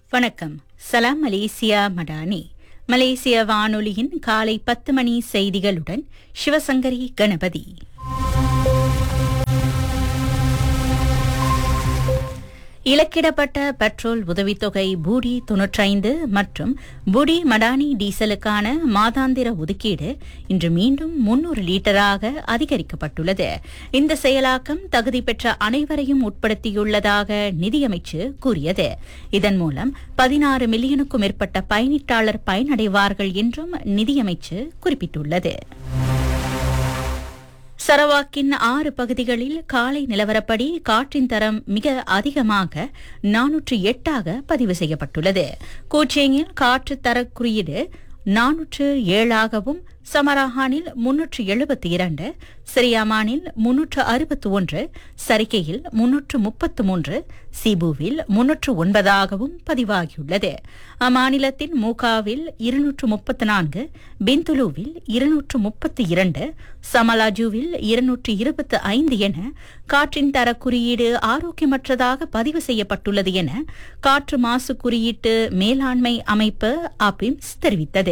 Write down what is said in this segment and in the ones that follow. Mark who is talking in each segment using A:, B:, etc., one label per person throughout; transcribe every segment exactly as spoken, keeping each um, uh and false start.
A: வணக்கம். சலாம் மலேசியா மடானி. மலேசிய வானொலியின் காலை பத்து மணி செய்திகளுடன் சிவசங்கரி கணபதி. இலக்கிடப்பட்ட பெட்ரோல் உதவித்தொகை பூடி தொன்னூற்றைந்து மற்றும் புடி மடானி டீசலுக்கான மாதாந்திர ஒதுக்கீடு இன்று மீண்டும் முன்னூறு லீட்டராக அதிகரிக்கப்பட்டுள்ளது. இந்த செயலாக்கம் தகுதி பெற்ற அனைவரையும் உட்படுத்தியுள்ளதாக நிதியமைச்சு கூறியது. இதன் மூலம் பதினாறு மில்லியனுக்கும் மேற்பட்ட பயனீட்டாளர் பயனடைவார்கள் என்றும் நிதியமைச்சு குறிப்பிட்டுள்ளது. சரவாக்கின் ஆறு பகுதிகளில் காலை நிலவரப்படி காற்றின் தரம் மிக அதிகமாக நானூற்று எட்டாக பதிவு செய்யப்பட்டுள்ளது. கோச்சேங்கில் காற்று தர குறியீடு நானூற்று ஏழாகவும், சமராஹானில் முன்னூற்று எழுபத்தி இரண்டு, சிரியாமானில் முன்னூற்று அறுபத்தி ஒன்று, சரிக்கையில் முன்னூற்று முப்பத்து மூன்று, சிபுவில் முன்னூற்று ஒன்பதாகவும் பதிவாகியுள்ளது. அம்மாநிலத்தின் மூகாவில் இருநூற்று முப்பத்து நான்கு, பிந்துலுவில் இருநூற்று முப்பத்தி இரண்டு, சமலாஜுவில் இருநூற்று இருபத்தி ஐந்து என காற்றின் தர குறியீடு ஆரோக்கியமற்றதாக பதிவு செய்யப்பட்டுள்ளது என காற்று மாசு குறியீட்டு மேலாண்மை அமைப்பு ஆபிம்ஸ் தெரிவித்தது.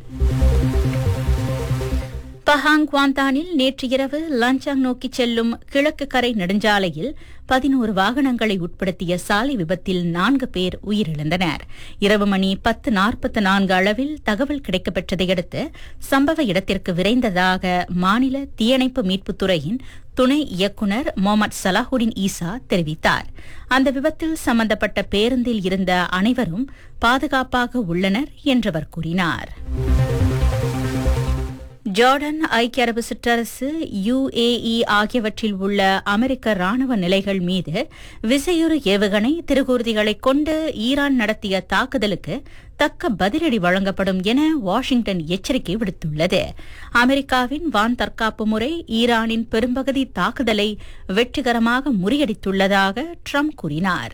A: பஹாங் குவாந்தானில் நேற்று இரவு லஞ்சாங் நோக்கி செல்லும் கிழக்கு கரை நெடுஞ்சாலையில் பதினோரு வாகனங்களை உட்படுத்திய சாலை விபத்தில் நான்கு பேர் உயிரிழந்தனர். இரவு மணி பத்து நாற்பத்தி நான்கு அளவில் தகவல் கிடைக்கப்பெற்றதை அடுத்து சம்பவ இடத்திற்கு விரைந்ததாக மாநில தீயணைப்பு மீட்புத்துறையின் துணை இயக்குநர் முகமது சலாஹுடின் ஈசா தெரிவித்தார். அந்த விபத்தில் சம்பந்தப்பட்ட பேருந்தில் இருந்த அனைவரும் பாதுகாப்பாக உள்ளனர் என்றவர் கூறினார். ஜோர்டன், ஐக்கிய அரபு சிற்றரசு, யுஏஇ ஆகியவற்றில் உள்ள அமெரிக்க ராணுவ நிலைகள் மீது விசையுறு ஏவுகணை திருகூர்திகளைக் கொண்டு ஈரான் நடத்திய தாக்குதலுக்கு தக்க பதிலடி வழங்கப்படும் என வாஷிங்டன் எச்சரிக்கை விடுத்துள்ளது. அமெரிக்காவின் வான் தற்காப்பு முறை ஈரானின் பெரும்பகுதி தாக்குதலை வெற்றிகரமாக முறியடித்துள்ளதாக ட்ரம்ப் கூறினார்.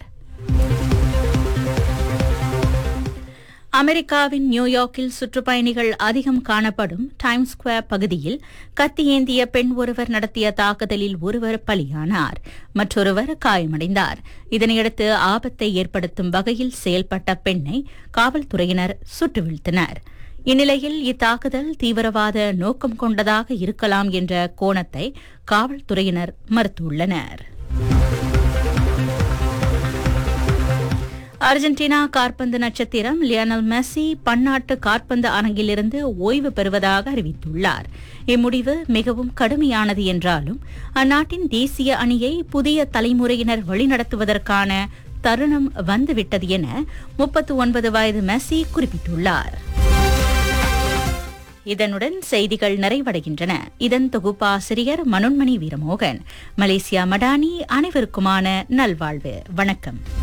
A: அமெரிக்காவின் நியூயார்க்கில் சுற்றுப்பயணிகள் அதிகம் காணப்படும் டைம்ஸ் ஸ்கொயர் பகுதியில் கத்தியேந்திய பெண் ஒருவர் நடத்திய தாக்குதலில் ஒருவர் பலியானார், மற்றொருவர் காயமடைந்தார். இதனையடுத்து ஆபத்தை ஏற்படுத்தும் வகையில் செயல்பட்ட பெண்ணை காவல்துறையினர் சுட்டு வீழ்த்தினர். இந்நிலையில் இத்தாக்குதல் தீவிரவாத நோக்கம் கொண்டதாக இருக்கலாம் என்ற கோணத்தை காவல்துறையினர் மறுத்துள்ளனர். அர்ஜென்டினா காற்பந்து நட்சத்திரம் லியோனல் மெஸ்ஸி பன்னாட்டு காற்பந்து அரங்கிலிருந்து ஓய்வு பெறுவதாக அறிவித்துள்ளார். இம்முடிவு மிகவும் கடுமையானது என்றாலும் அந்நாட்டின் தேசிய அணியை புதிய தலைமுறையினர் வழிநடத்துவதற்கான தருணம் வந்துவிட்டது என முப்பத்து ஒன்பது வயது மெஸ்ஸி குறிப்பிட்டுள்ளார். இதனுடன் செய்திகள் நிறைவடைகின்றன. இதன் தொகுப்பாசிரியர் மனோன்மணி வீரமோகன். மலேசியா மடானி. அனைவருக்குமான நல்வாழ்வு. வணக்கம்.